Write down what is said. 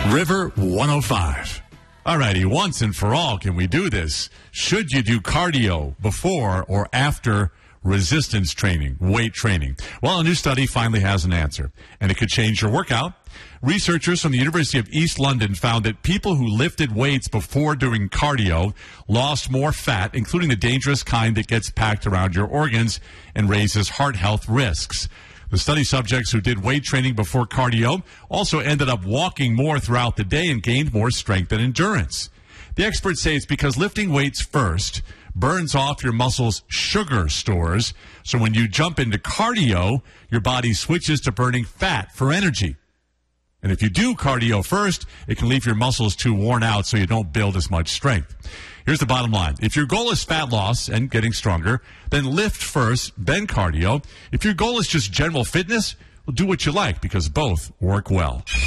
River 105. All righty, once and for all, can we do this? Should you do cardio before or after resistance training, weight training? Well, a new study finally has an answer, and it could change your workout. Researchers from the University of East London found that people who lifted weights before doing cardio lost more fat, including the dangerous kind that gets packed around your organs and raises heart health risks. The study subjects who did weight training before cardio also ended up walking more throughout the day and gained more strength and endurance. The experts say it's because lifting weights first burns off your muscles' sugar stores, so when you jump into cardio, your body switches to burning fat for energy. And if you do cardio first, it can leave your muscles too worn out so you don't build as much strength. Here's the bottom line. If your goal is fat loss and getting stronger, then lift first, then cardio. If your goal is just general fitness, well, do what you like because both work well.